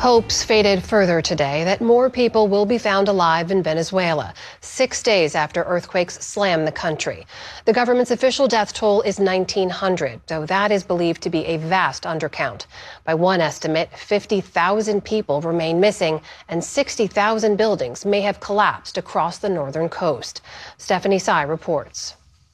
Hopes faded further today that more people will be found alive in Venezuela, 6 days after earthquakes slammed the country. The government's official death toll is 1,900, though that is believed to be a vast undercount. By one estimate, 50,000 people remain missing and 60,000 buildings may have collapsed across the northern coast. Stephanie Tsai reports.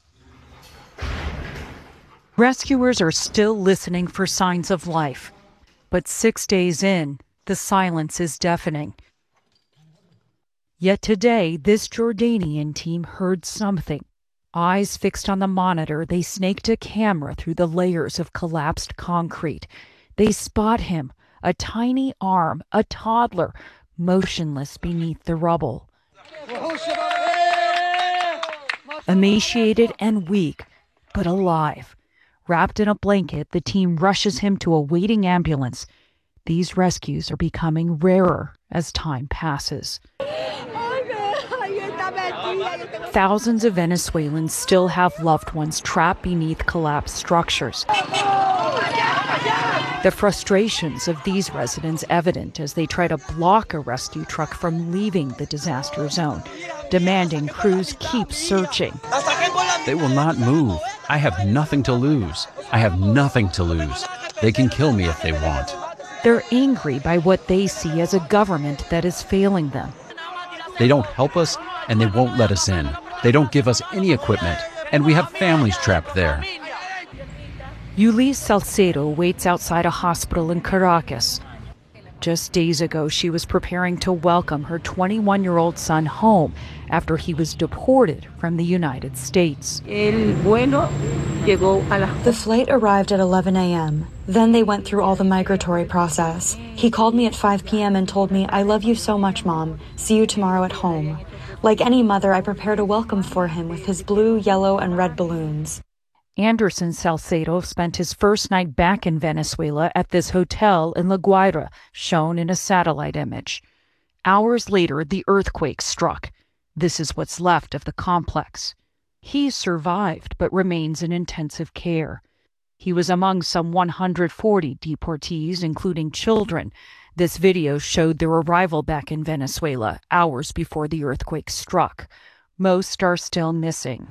Rescuers are still listening for signs of life, but 6 days in, the silence is deafening. Yet today, this Jordanian team heard something. Eyes fixed on the monitor, they snaked a camera through the layers of collapsed concrete. They spot him, a tiny arm, a toddler, motionless beneath the rubble. Emaciated and weak, but alive. Wrapped in a blanket, the team rushes him to a waiting ambulance. These rescues are becoming rarer as time passes. Thousands of Venezuelans still have loved ones trapped beneath collapsed structures. The frustrations of these residents evident as they try to block a rescue truck from leaving the disaster zone, demanding crews keep searching. They will not move. I have nothing to lose. I have nothing to lose. They can kill me if they want. They're angry by what they see as a government that is failing them. They don't help us, and they won't let us in. They don't give us any equipment, and we have families trapped there. Yulis Salcedo waits outside a hospital in Caracas. Just days ago, she was preparing to welcome her 21-year-old son home after he was deported from the United States. The flight arrived at 11 a.m. Then they went through all the migratory process. He called me at 5 p.m. and told me, "I love you so much, Mom. See you tomorrow at home." Like any mother, I prepared a welcome for him with his blue, yellow, and red balloons. Anderson Salcedo spent his first night back in Venezuela at this hotel in La Guaira, shown in a satellite image. Hours later, the earthquake struck. This is what's left of the complex. He survived, but remains in intensive care. He was among some 140 deportees, including children. This video showed their arrival back in Venezuela hours before the earthquake struck. Most are still missing.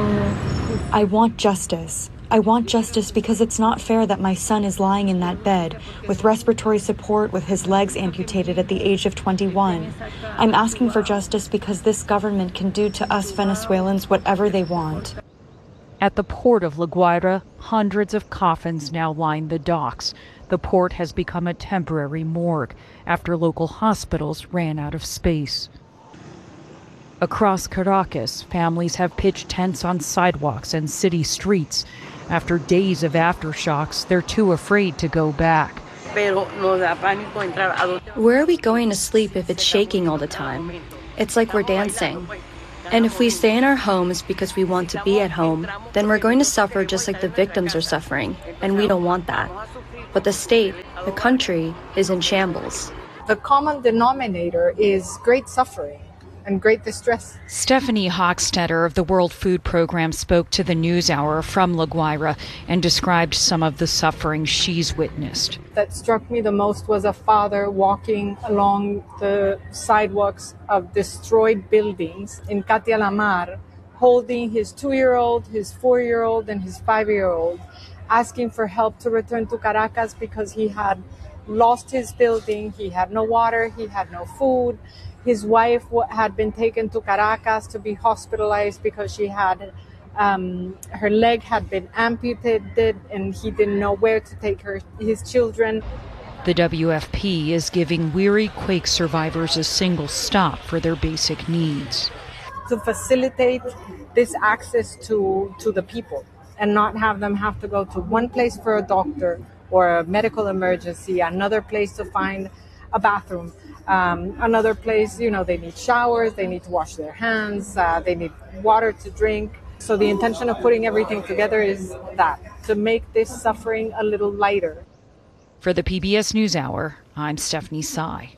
I want justice. I want justice because it's not fair that my son is lying in that bed with respiratory support with his legs amputated at the age of 21. I'm asking for justice because this government can do to us Venezuelans whatever they want. At the port of La Guaira, hundreds of coffins now line the docks. The port has become a temporary morgue after local hospitals ran out of space. Across Caracas, families have pitched tents on sidewalks and city streets. After days of aftershocks, they're too afraid to go back. Where are we going to sleep if it's shaking all the time? It's like we're dancing. And if we stay in our homes because we want to be at home, then we're going to suffer just like the victims are suffering, and we don't want that. But the state, the country, is in shambles. The common denominator is great suffering and great distress. Stephanie Hochstetter of the World Food Program spoke to the NewsHour from La Guaira and described some of the suffering she's witnessed. That struck me the most was a father walking along the sidewalks of destroyed buildings in Catia la Mar, holding his 2-year-old, his 4-year-old, and his 5-year-old, asking for help to return to Caracas because he had lost his building, he had no water, he had no food. His wife had been taken to Caracas to be hospitalized because she had her leg had been amputated and he didn't know where to take his children. The WFP is giving weary quake survivors a single stop for their basic needs. To facilitate this access to the people and not have them have to go to one place for a doctor or a medical emergency, another place to find a bathroom. Another place, they need showers, they need to wash their hands, they need water to drink. So the intention of putting everything together is that, to make this suffering a little lighter. For the PBS NewsHour, I'm Stephanie Tsai.